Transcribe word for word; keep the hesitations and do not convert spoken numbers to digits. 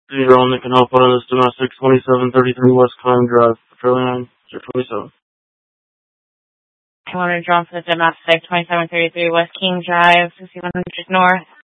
Zero one that can help out on this domestic twenty-seven thirty-three West Climb Drive, Fairly nine, zero twenty-seven. I want to draw for the domestic twenty-seven thirty-three West King Drive, fifty-one hundred North.